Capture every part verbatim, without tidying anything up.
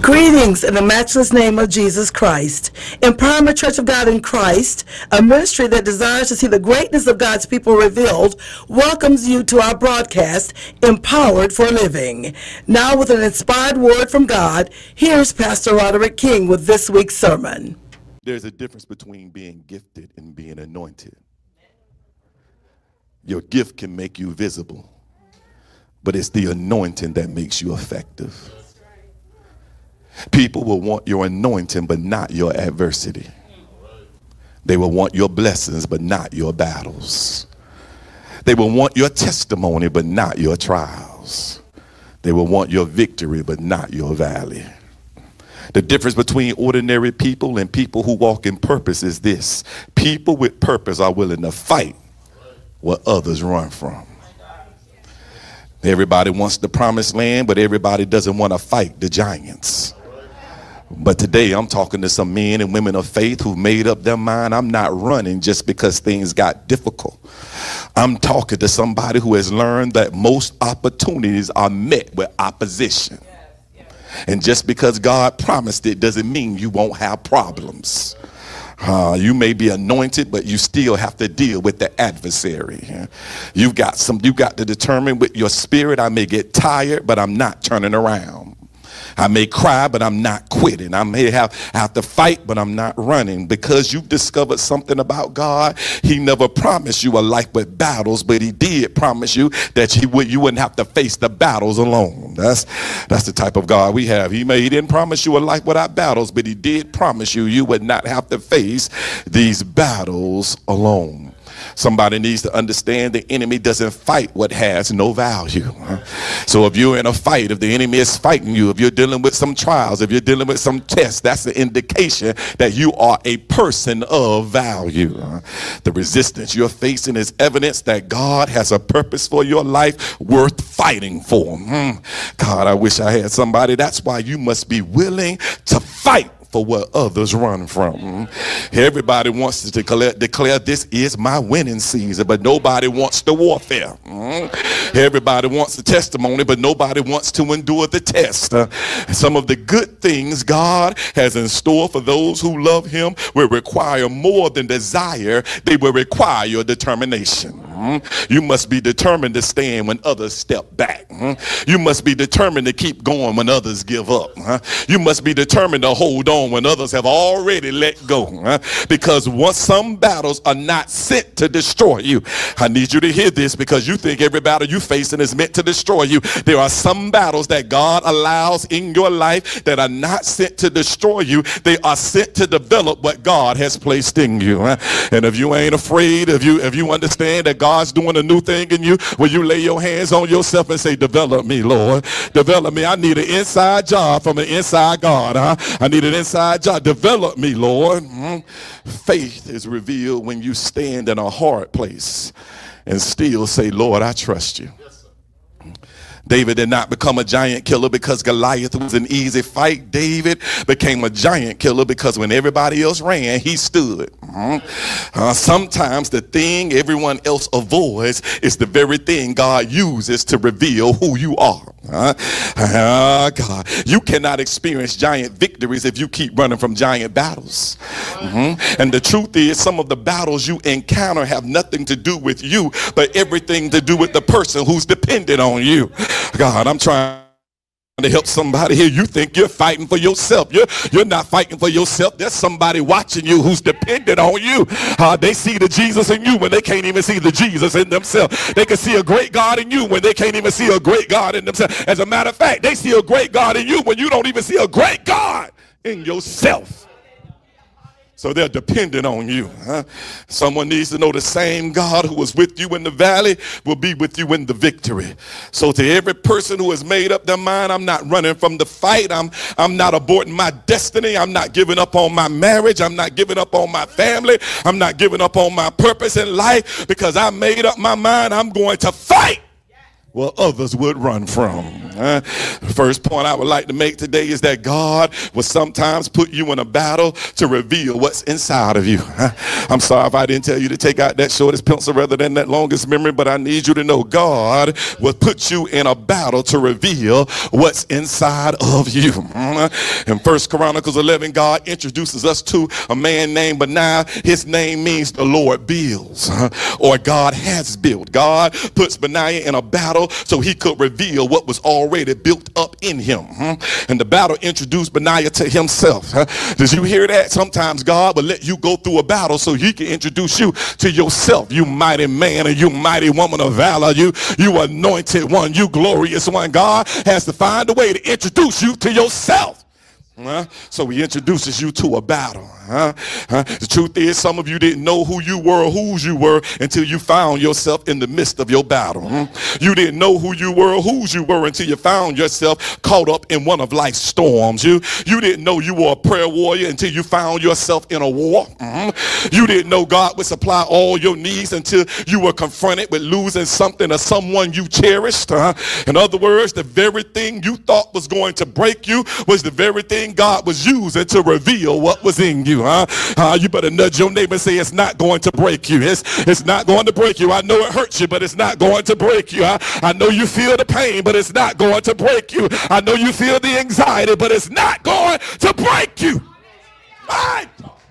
Greetings in the matchless name of Jesus Christ. Empowerment Church of God in Christ, a ministry that desires to see the greatness of God's people revealed, welcomes you to our broadcast, Empowered for Living. Now with an inspired word from God, here's Pastor Roderick King with this week's sermon. There's a difference between being gifted and being anointed. Your gift can make you visible, but it's the anointing that makes you effective. People will want your anointing, but not your adversity. They will want your blessings, but not your battles. They will want your testimony, but not your trials. They will want your victory, but not your valley. The difference between ordinary people and people who walk in purpose is this: people with purpose are willing to fight what others run from. Everybody wants the promised land, but everybody doesn't want to fight the giants. But today I'm talking to some men and women of faith who made up their mind, I'm not running just because things got difficult. I'm talking to somebody who has learned that most opportunities are met with opposition. And just because God promised it doesn't mean you won't have problems. Uh, you may be anointed, but you still have to deal with the adversary. You've got some, you got to determine with your spirit, I may get tired, but I'm not turning around. I may cry, but I'm not quitting. I may have, have to fight, but I'm not running. Because you've discovered something about God. He never promised you a life with battles, but he did promise you that he would, you wouldn't have to face the battles alone. That's, that's the type of God we have. He, may, he didn't promise you a life without battles, but he did promise you you would not have to face these battles alone. Somebody needs to understand the enemy doesn't fight what has no value. So if you're in a fight, if the enemy is fighting you, if you're dealing with some trials, if you're dealing with some tests, that's the indication that you are a person of value. The resistance you're facing is evidence that God has a purpose for your life worth fighting for. God, I wish I had somebody. That's why you must be willing to fight for what others run from. Everybody wants to declare, declare this is my winning season, but nobody wants the warfare. Everybody wants the testimony, but nobody wants to endure the test. Uh, some of the good things God has in store for those who love him will require more than desire. They will require your determination. You must be determined to stand when others step back. You must be determined to keep going when others give up. You must be determined to hold on when others have already let go. Because once some battles are not sent to destroy you, I need you to hear this, because you think every battle you're facing is meant to destroy you. There are some battles that God allows in your life that are not sent to destroy you. They are sent to develop what God has placed in you. And if you ain't afraid, if you if you understand that God God's doing a new thing in you, will you lay your hands on yourself and say, develop me, Lord. Develop me. I need an inside job from the inside God. Huh? I need an inside job. Develop me, Lord. Mm-hmm. Faith is revealed when you stand in a hard place and still say, Lord, I trust you. David did not become a giant killer because Goliath was an easy fight. David became a giant killer because when everybody else ran, he stood. Mm-hmm. Uh, sometimes the thing everyone else avoids is the very thing God uses to reveal who you are. Uh, uh, God, you cannot experience giant victories if you keep running from giant battles. Mm-hmm. And the truth is, some of the battles you encounter have nothing to do with you, but everything to do with the person who's dependent on you. God, I'm trying to help somebody here. You think you're fighting for yourself. You're, you're not fighting for yourself. There's somebody watching you who's dependent on you. Uh, they see the Jesus in you when they can't even see the Jesus in themselves. They can see a great God in you when they can't even see a great God in themselves. As a matter of fact, they see a great God in you when you don't even see a great God in yourself. So they're dependent on you. Huh? Someone needs to know the same God who was with you in the valley will be with you in the victory. So to every person who has made up their mind, I'm not running from the fight. I'm, I'm not aborting my destiny. I'm not giving up on my marriage. I'm not giving up on my family. I'm not giving up on my purpose in life, because I made up my mind I'm going to fight what others would run from. Uh, the first point I would like to make today is that God will sometimes put you in a battle to reveal what's inside of you. Uh, I'm sorry if I didn't tell you to take out that shortest pencil rather than that longest memory, but I need you to know God will put you in a battle to reveal what's inside of you. Uh, in First Chronicles eleven, God introduces us to a man named Benaiah. His name means the Lord builds, uh, or God has built. God puts Benaiah in a battle so he could reveal what was already built up in him. Huh? And the battle introduced Benaiah to himself. Huh? Did you hear that? Sometimes God will let you go through a battle so he can introduce you to yourself. You mighty man and you mighty woman of valor. You, you anointed one. You glorious one. God has to find a way to introduce you to yourself. Huh? So he introduces you to a battle. Huh? Huh? The truth is, some of you didn't know who you were or whose you were until you found yourself in the midst of your battle. Huh? You didn't know who you were or whose you were until you found yourself caught up in one of life's storms. You, you didn't know you were a prayer warrior until you found yourself in a war. Uh-huh. You didn't know God would supply all your needs until you were confronted with losing something or someone you cherished. Uh-huh. In other words, the very thing you thought was going to break you was the very thing God was using to reveal what was in you. Huh? Uh, you better nudge your neighbor and say, it's not going to break you. It's, it's not going to break you. I know it hurts you, but it's not going to break you. I, I know you feel the pain, but it's not going to break you. I know you feel the anxiety, but it's not going to break you. Right?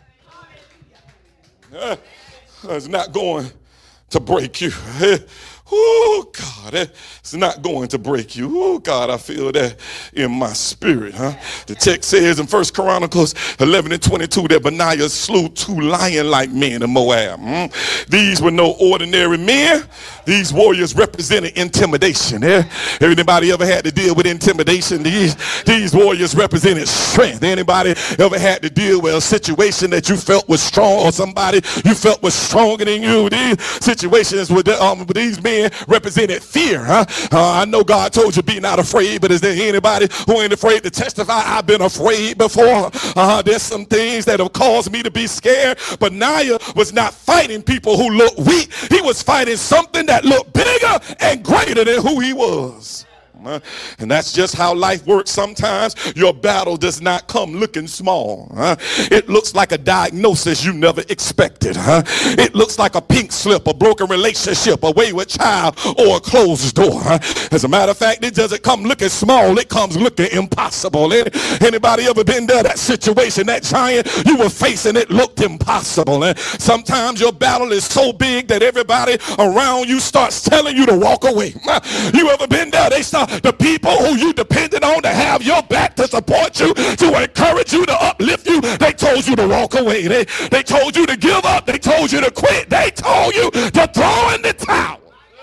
Uh, it's not going to break you. Oh, God, it's not going to break you. Oh, God, I feel that in my spirit. Huh? The text says in First Chronicles eleven and twenty-two that Benaiah slew two lion-like men in Moab. Hmm? These were no ordinary men. These warriors represented intimidation. Eh? Anybody ever had to deal with intimidation? These, these warriors represented strength. Anybody ever had to deal with a situation that you felt was strong, or somebody you felt was stronger than you? These situations with, the, um, with these men represented fear. Huh? Uh, I know God told you be not afraid, but is there anybody who ain't afraid to testify? I've been afraid before. Uh, there's some things that have caused me to be scared. But Benaiah was not fighting people who look weak. He was fighting something that looked bigger and greater than who he was. Uh, and that's just how life works. Sometimes your battle does not come looking small. Huh? It looks like a diagnosis you never expected. Huh? It looks like a pink slip, a broken relationship, a wayward child, or a closed door. Huh? As a matter of fact, it doesn't come looking small. It comes looking impossible. Any, anybody ever been there? That situation, that giant you were facing, it looked impossible. And sometimes your battle is so big that everybody around you starts telling you to walk away. Huh? You ever been there? They start The people who you depended on to have your back, to support you, to encourage you, to uplift you, they told you to walk away. They, they told you to give up. They told you to quit. They told you to throw in the towel.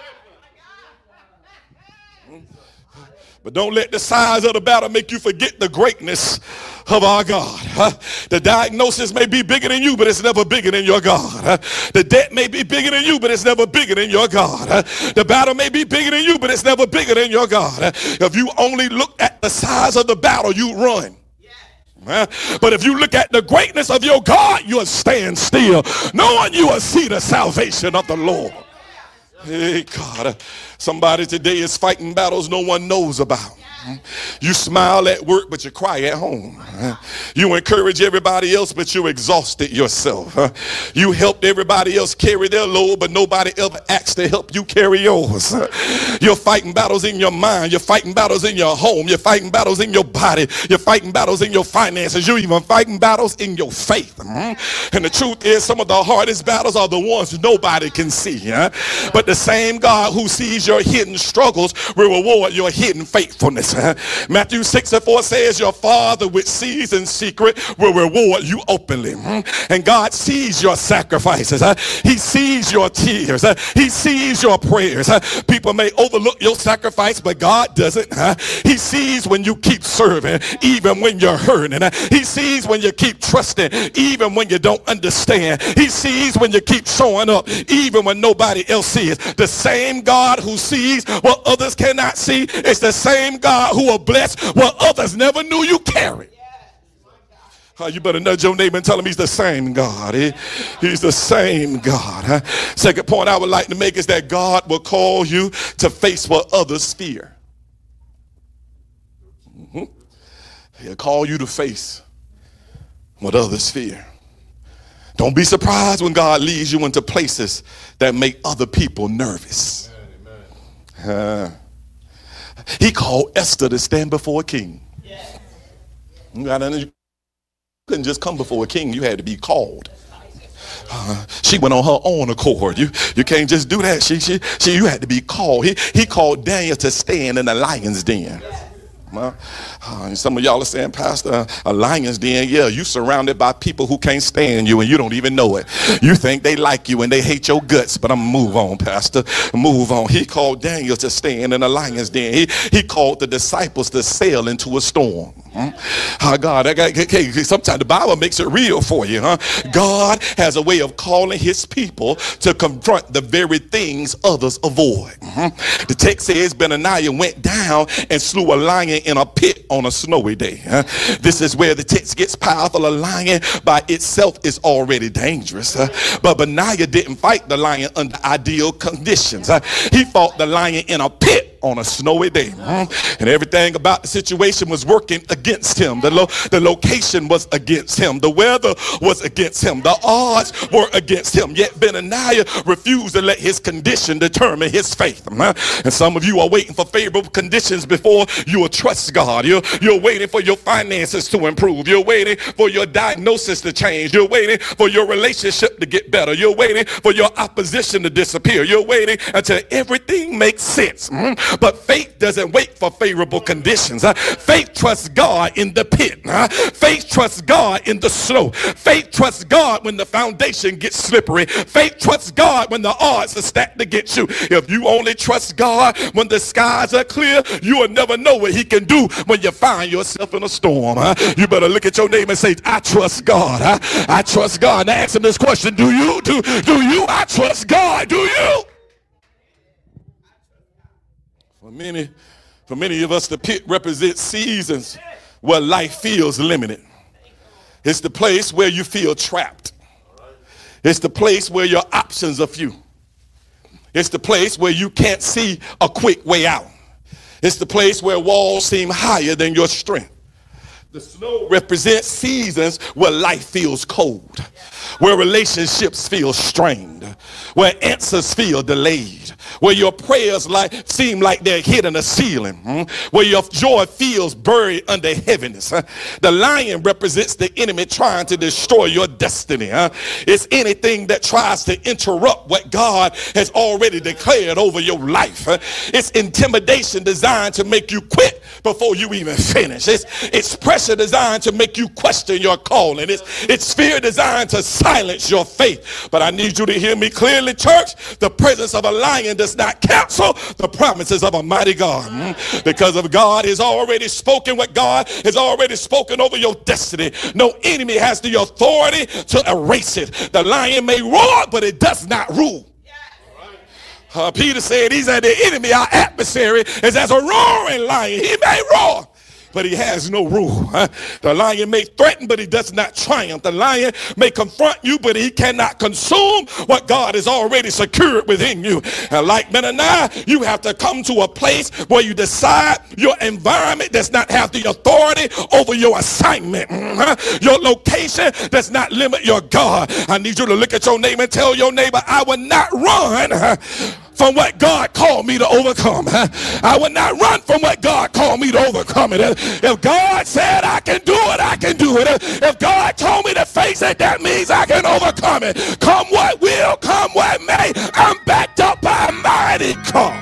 But don't let the size of the battle make you forget the greatness of our God. Huh? The diagnosis may be bigger than you, but it's never bigger than your God. Huh? The debt may be bigger than you, but it's never bigger than your God. Huh? The battle may be bigger than you, but it's never bigger than your God. Huh? If you only look at the size of the battle, you run. Huh? But if you look at the greatness of your God, you'll stand still, knowing you will see the salvation of the Lord. Hey, God. Somebody today is fighting battles no one knows about. You smile at work, but you cry at home. You encourage everybody else, but you're exhausted yourself. You helped everybody else carry their load, but nobody ever asked to help you carry yours. You're fighting battles in your mind. You're fighting battles in your home. You're fighting battles in your body. You're fighting battles in your finances. You're even fighting battles in your faith. And the truth is, some of the hardest battles are the ones nobody can see. But the same God who sees your hidden struggles will reward your hidden faithfulness. Matthew six and four says your Father which sees in secret will reward you openly. And God sees your sacrifices. He sees your tears. He sees your prayers. People may overlook your sacrifice, but God doesn't. He sees when you keep serving, even when you're hurting. He sees when you keep trusting, even when you don't understand. He sees when you keep showing up, even when nobody else sees. The same God who sees what others cannot see is the same God who will bless what others never knew you carried. Uh, you better nudge your neighbor and tell him he's the same God. He, he's the same God. Huh? Second point I would like to make is that God will call you to face what others fear. He'll call you to face what others fear. Don't be surprised when God leads you into places that make other people nervous. Uh, he called Esther to stand before a king. You couldn't just come before a king. You had to be called. Uh, she went on her own accord. You you can't just do that. She she she. You had to be called. He he called Daniel to stand in the lion's den. Uh, uh, some of y'all are saying, Pastor, a lion's den. Yeah, you surrounded by people who can't stand you and you don't even know it. You think they like you and they hate your guts, but I'm gonna move on, Pastor. Move on. He called Daniel to stand in a lion's den. He he called the disciples to sail into a storm. Hmm? Oh, God, I got, okay, sometimes the Bible makes it real for you, huh? God has a way of calling his people to confront the very things others avoid. Mm-hmm. The text says Benaniah went down and slew a lion in a pit on a snowy day. Huh? This is where the text gets powerful. A lion by itself is already dangerous. Huh? But Benaiah didn't fight the lion under ideal conditions. Huh? He fought the lion in a pit on a snowy day. Mm-hmm. And everything about the situation was working against him. The, lo- the location was against him. The weather was against him. The odds were against him. Yet Benaniah refused to let his condition determine his faith. Mm-hmm. And some of you are waiting for favorable conditions before you will trust God. You're, you're waiting for your finances to improve. You're waiting for your diagnosis to change. You're waiting for your relationship to get better. You're waiting for your opposition to disappear. You're waiting until everything makes sense. Mm-hmm. But faith doesn't wait for favorable conditions. Uh, faith trusts God in the pit. Uh, faith trusts God in the snow. Faith trusts God when the foundation gets slippery. Faith trusts God when the odds are stacked against you. If you only trust God when the skies are clear, you will never know what he can do when you find yourself in a storm. Uh, you better look at your neighbor and say, I trust God. Uh, I trust God. Now ask him this question. Do you? Do, do you? I trust God. Do you? For many, for many of us, the pit represents seasons where life feels limited. It's the place where you feel trapped. It's the place where your options are few. It's the place where you can't see a quick way out. It's the place where walls seem higher than your strength. The snow represents seasons where life feels cold, where relationships feel strained, where answers feel delayed, where your prayers like seem like they're hitting a ceiling, hmm? where your joy feels buried under heaviness. Huh? The lion represents the enemy trying to destroy your destiny. Huh? It's anything that tries to interrupt what God has already declared over your life. Huh? It's intimidation designed to make you quit before you even finish. It's, it's pressure designed to make you question your calling. It's, it's fear designed to silence your faith. But I need you to hear me clearly, church. The presence of a lion does not cancel the promises of a mighty God. Mm? Because of God has already spoken what God has already spoken over your destiny. No enemy has the authority to erase it. The lion may roar, but it does not rule. Uh, Peter said he's at the enemy, our adversary is as a roaring lion. He may roar, but he has no rule. Huh? The lion may threaten, but he does not triumph. The lion may confront you, but he cannot consume what God has already secured within you. And like Benaniah, you have to come to a place where you decide your environment does not have the authority over your assignment. Mm-hmm. Your location does not limit your God. I need you to look at your neighbor and tell your neighbor, I will not run uh, from what God called me to overcome. I will not run from what God called me to overcome it. If God said I can do it, I can do it. If God told me to face it, that means I can overcome it. Come what will, come what may, I'm backed up by a mighty God.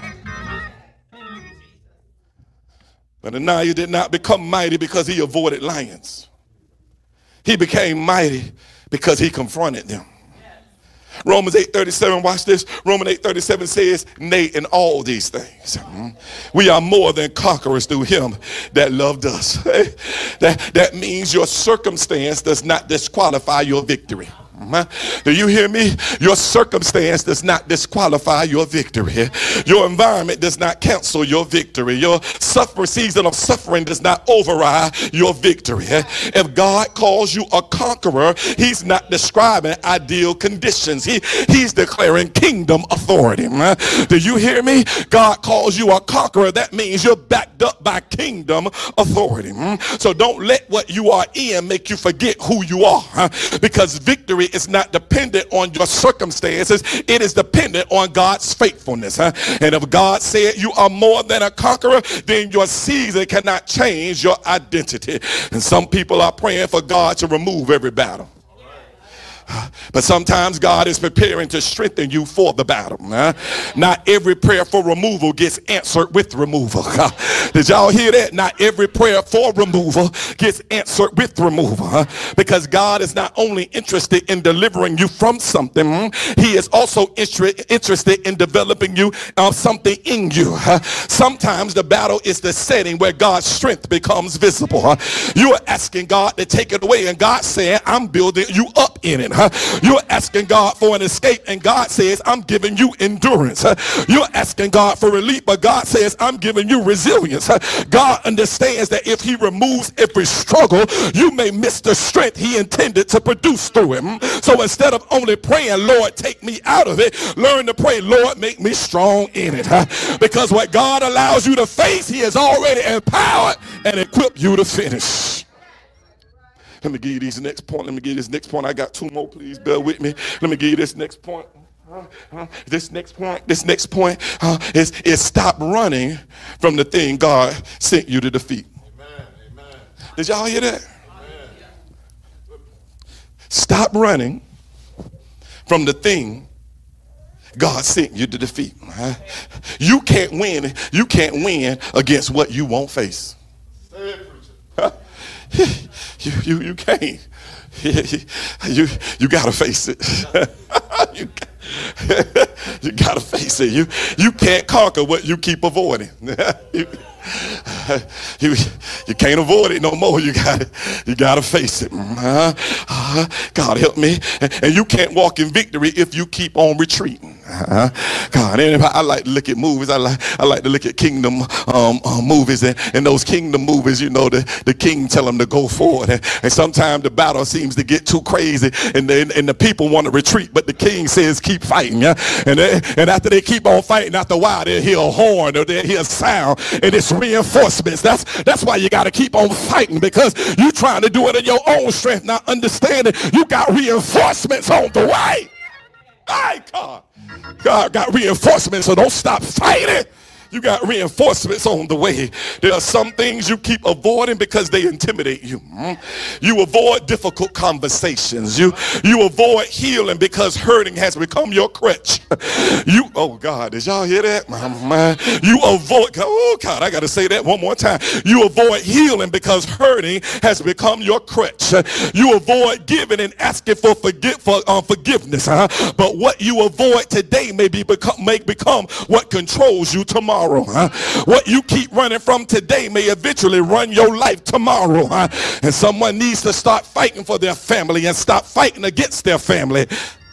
But Benaniah did not become mighty because he avoided lions. He became mighty because he confronted them. Romans eight thirty-seven, watch this. Romans eight thirty-seven says, nay, in all these things, we are more than conquerors through him that loved us. that, that means your circumstance does not disqualify your victory. Do you hear me? Your circumstance does not disqualify your victory. Your environment does not cancel your victory. Your suffer season of suffering does not override your victory. If God calls you a conqueror, he's not describing ideal conditions. He, he's declaring kingdom authority. Do you hear me? God calls you a conqueror. That means you're backed up by kingdom authority. So don't let what you are in make you forget who you are, because victory is not dependent on your circumstances. It is dependent on God's faithfulness. And if God said you are more than a conqueror, then your season cannot change your identity. And some people are praying for God to remove every battle. But sometimes God is preparing to strengthen you for the battle. Uh, not every prayer for removal gets answered with removal. Uh, did y'all hear that? Not every prayer for removal gets answered with removal. Uh, because God is not only interested in delivering you from something, mm, he is also inter interested in developing you uh, something in you. Uh, sometimes the battle is the setting where God's strength becomes visible. Uh, you are asking God to take it away, and God saying, I'm building you up in it. Huh? You're asking God for an escape, and God says, I'm giving you endurance. Huh? You're asking God for relief, but God says, I'm giving you resilience. Huh? God understands that if he removes every struggle, you may miss the strength he intended to produce through him. So instead of only praying, Lord, take me out of it, learn to pray, Lord, make me strong in it. Huh? Because what God allows you to face, he has already empowered and equipped you to finish. Let me give you this next point. Let me give you this next point. I got two more. Please bear with me. Let me give you this next point. Uh, uh, this next point. This next point uh, is, is stop running from the thing God sent you to defeat. Amen. Amen. Did y'all hear that? Amen. Stop running from the thing God sent you to defeat. Uh, you can't win. You can't win against what you won't face. You, you, you can't. You, you gotta face it. you, you gotta face it. You, you can't conquer what you keep avoiding. you, you, you can't avoid it no more. You got you gotta face it. Uh, uh, God help me. And, and you can't walk in victory if you keep on retreating. Uh, God, anybody, I like to look at movies. I like I like to look at kingdom um, uh, movies, and, and those kingdom movies, you know, the, the king tell them to go forward, and, and sometimes the battle seems to get too crazy, and then and the people want to retreat, but the king says keep fighting. Yeah? And they, and after they keep on fighting, after a while they hear a horn or they hear a sound, and it's reinforcements. That's that's why you got to keep on fighting, because you're trying to do it in your own strength, not understanding you got reinforcements on the way. My God. God got reinforcements, so don't stop fighting. You got reinforcements on the way. There are some things you keep avoiding because they intimidate you. You avoid difficult conversations. You you avoid healing because hurting has become your crutch. You, oh God, did y'all hear that? You avoid, oh God, I got to say that one more time. You avoid healing because hurting has become your crutch. You avoid giving and asking for, forgive, for um, forgiveness. Huh? But what you avoid today may, be become, may become what controls you tomorrow. Huh? What you keep running from today may eventually run your life tomorrow. Huh? And someone needs to start fighting for their family and stop fighting against their family.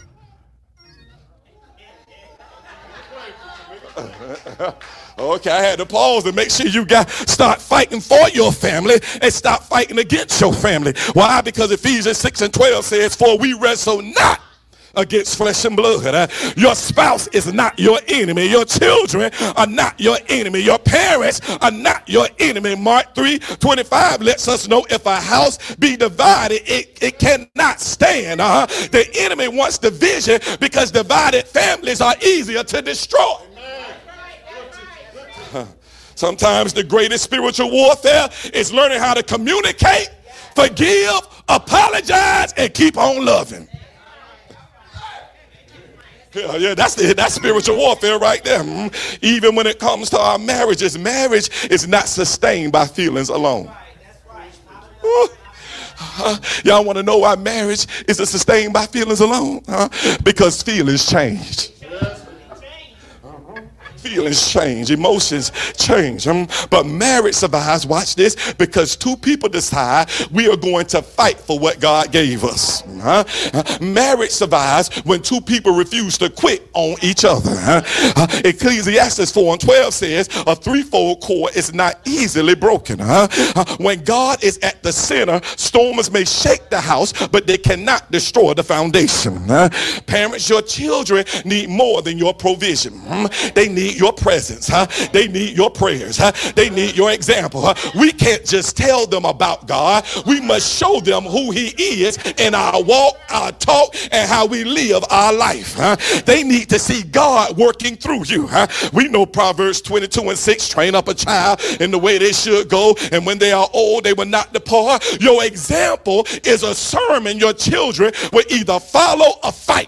Okay, I had to pause and make sure you got start fighting for your family and stop fighting against your family. Why? Because Ephesians six and twelve says, for we wrestle not against flesh and blood. Uh, your spouse is not your enemy. Your children are not your enemy. Your parents are not your enemy. Mark three twenty-five lets us know if a house be divided, it, it cannot stand. Uh-huh. The enemy wants division because divided families are easier to destroy. Uh, sometimes the greatest spiritual warfare is learning how to communicate, forgive, apologize, and keep on loving. Yeah, yeah, that's the, that's spiritual warfare right there. Mm-hmm. Even when it comes to our marriages, marriage is not sustained by feelings alone. Ooh. Uh, y'all want to know why marriage isn't sustained by feelings alone? Huh? Because feelings change. Uh-huh. Feelings change, emotions change. Um, but marriage survives, watch this, because two people decide we are going to fight for what God gave us. Uh, uh, marriage survives when two people refuse to quit on each other. Uh, uh, Ecclesiastes four and twelve says a threefold cord is not easily broken. Uh, uh, when God is at the center, storms may shake the house, but they cannot destroy the foundation. Uh, parents, your children need more than your provision. Um, they need your presence. Huh? They need your prayers. Huh? They need your example. Huh? We can't just tell them about God. We must show them who he is in our walk, our talk, and how we live our life. Huh? They need to see God working through you. Huh? We know Proverbs twenty-two and six, train up a child in the way they should go, and when they are old, they will not depart. Your example is a sermon your children will either follow or fight,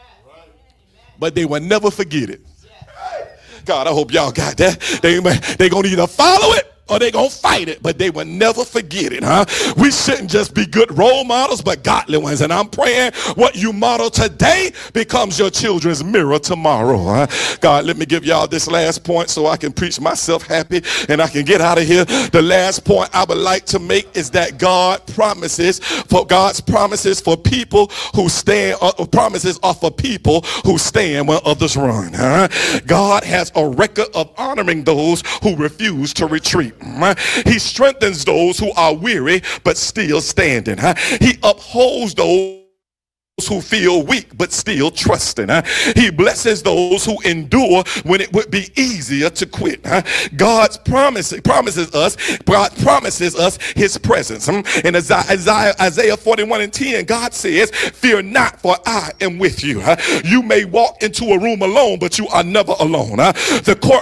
but they will never forget it. God, I hope y'all got that. They, they gonna either follow it or they gonna fight it, but they will never forget it, huh? We shouldn't just be good role models, but godly ones. And I'm praying what you model today becomes your children's mirror tomorrow, huh? God, let me give y'all this last point so I can preach myself happy and I can get out of here. The last point I would like to make is that God promises for God's promises for people who stand, uh, promises are for people who stand when others run, huh? God has a record of honoring those who refuse to retreat. He strengthens those who are weary but still standing. He upholds those who feel weak but still trusting. He blesses those who endure when it would be easier to quit. God's promise promises us God promises us his presence. In Isaiah, Isaiah forty-one and ten, God says, fear not, for I am with you. You may walk into a room alone, but you are never alone. The court